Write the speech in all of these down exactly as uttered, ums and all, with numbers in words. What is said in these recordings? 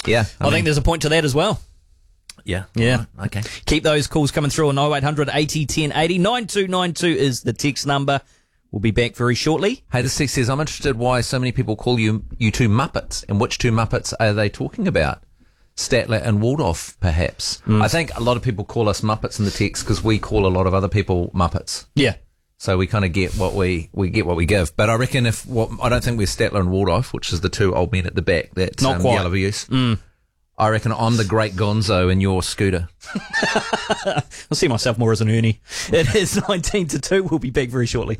Yeah. I, I mean, think there's a point to that as well. Yeah. Yeah. Right. Okay. Keep those calls coming through on oh eight hundred eighty ten eighty. nine two nine two is the text number. We'll be back very shortly. Hey, this text says, I'm interested why so many people call you you two Muppets, and which two Muppets are they talking about? Statler and Waldorf, perhaps. Mm. I think a lot of people call us Muppets in the text because we call a lot of other people Muppets. Yeah. So we kind of get what we, we get what we give. But I reckon if, what, I don't think we're Statler and Waldorf, which is the two old men at the back that Not um, quite. yell abuse. Mm. I reckon I'm the great Gonzo in your Scooter. I see myself more as an Ernie. It is nineteen to two. We'll be back very shortly.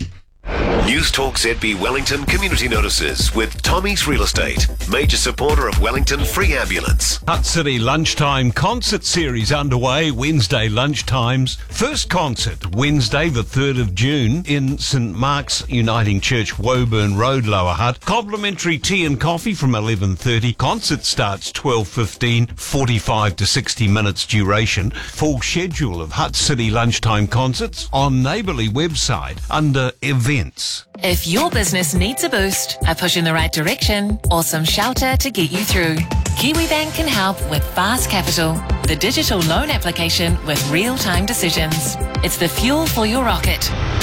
News Talk Z B Wellington Community Notices with Tommy's Real Estate, major supporter of Wellington Free Ambulance. Hutt City Lunchtime Concert Series underway, Wednesday lunchtimes. First concert, Wednesday the third of June in St Mark's Uniting Church, Woburn Road, Lower Hutt. Complimentary tea and coffee from eleven thirty. Concert starts twelve fifteen, forty-five to sixty minutes duration. Full schedule of Hutt City Lunchtime Concerts on Neighbourly website under events. If your business needs a boost, a push in the right direction, or some shelter to get you through, KiwiBank can help with Fast Capital, the digital loan application with real-time decisions. It's the fuel for your rocket,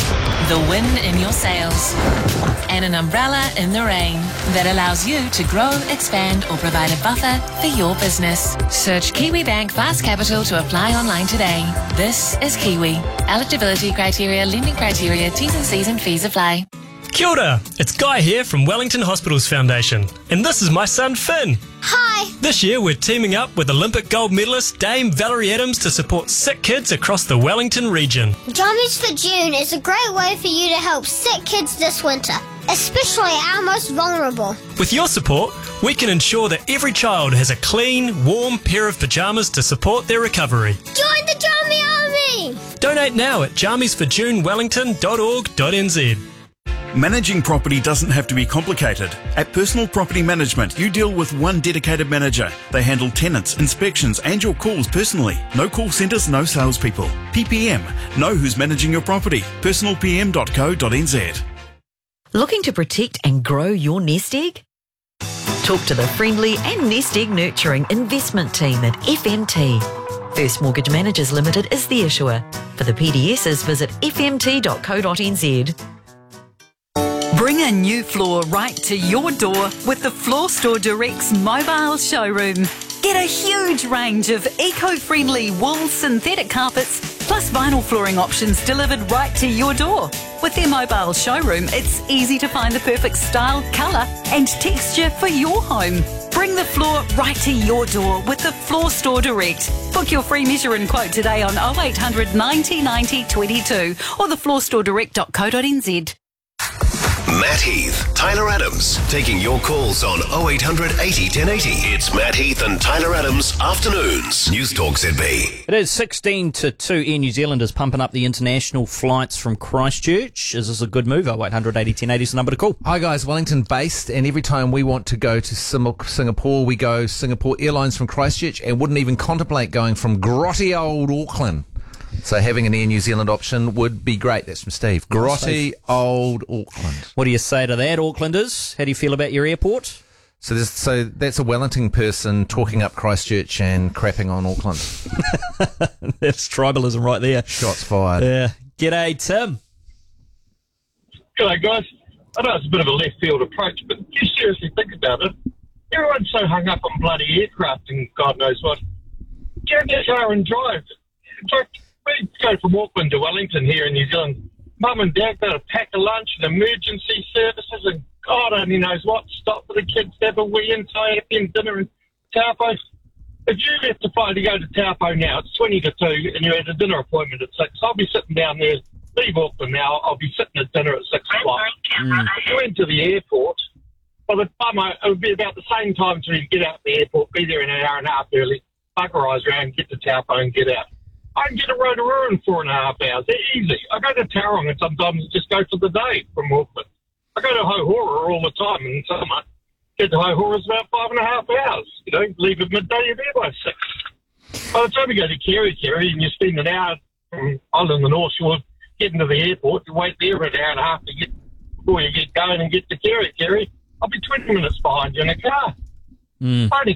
the wind in your sails, and an umbrella in the rain that allows you to grow, expand, or provide a buffer for your business. Search KiwiBank Fast Capital to apply online today. This is Kiwi. Eligibility criteria, lending criteria, T's and C's and fees apply. Kia ora, it's Guy here from Wellington Hospitals Foundation, and this is my son Finn. Hi. This year we're teaming up with Olympic gold medalist Dame Valerie Adams to support sick kids across the Wellington region. Jammies for June is a great way for you to help sick kids this winter, especially our most vulnerable. With your support, we can ensure that every child has a clean, warm pair of pyjamas to support their recovery. Join the Jammy Army! Donate now at jammies for june wellington dot org dot n z. Managing property doesn't have to be complicated. At Personal Property Management, you deal with one dedicated manager. They handle tenants, inspections and your calls personally. No call centres, no salespeople. P P M. Know who's managing your property. personal p m dot co dot n z. Looking to protect and grow your nest egg? Talk to the friendly and nest egg nurturing investment team at F M T. First Mortgage Managers Limited is the issuer. For the P D Ss, visit f m t dot co dot n z. Bring a new floor right to your door with the Floor Store Direct's mobile showroom. Get a huge range of eco-friendly wool synthetic carpets plus vinyl flooring options delivered right to your door. With their mobile showroom, it's easy to find the perfect style, colour and texture for your home. Bring the floor right to your door with the Floor Store Direct. Book your free measure and quote today on oh eight hundred ninety ninety twenty-two or the floor store direct dot co dot n z. Matt Heath, Tyler Adams, taking your calls on oh eight hundred eighty ten eighty. It's Matt Heath and Tyler Adams Afternoons. News Talk Z B. It is sixteen to two. Air New Zealand is pumping up the international flights from Christchurch. Is this a good move? oh eight hundred eighty ten eighty is the number to call. Hi guys, Wellington based, and every time we want to go to Singapore, we go Singapore Airlines from Christchurch and wouldn't even contemplate going from grotty old Auckland. So having an Air New Zealand option would be great. That's from Steve. Grotty old Auckland. What do you say to that, Aucklanders? How do you feel about your airport? So, this, so that's a Wellington person talking up Christchurch and crapping on Auckland. That's tribalism right there. Shots fired. Yeah. G'day, Tim. G'day, guys. I know it's a bit of a left field approach, but if you seriously think about it, everyone's so hung up on bloody aircraft and God knows what. Get in your car and drive. In fact, we go from Auckland to Wellington here in New Zealand. Mum and Dad got to pack a lunch and emergency services and God only knows what. Stop for the kids to have a wee and tie in dinner in Taupo. If you have to fly to go to Taupo now, it's twenty to two and you had a dinner appointment at six. I'll be sitting down there, leave Auckland now, I'll be sitting at dinner at six o'clock. Mm. If you went to the airport, by the time I, it would be about the same time to get out the airport, be there in an hour and a half early, bugger eyes around, get to Taupo and get out. I can get a Rotorua in four and a half hours. They're easy. I go to Tauranga and sometimes just go for the day from Auckland. I go to Hohora all the time in summer. Get to Hohora, it's about five and a half hours. You know, leave at midday, you're there by six. By the time you go to Kerry, Kerry, and you spend an hour from Island the North Shore getting to the airport, you wait there for an hour and a half to get before you get going and get to Kerry, Kerry. I'll be twenty minutes behind you in a car. Mm. I only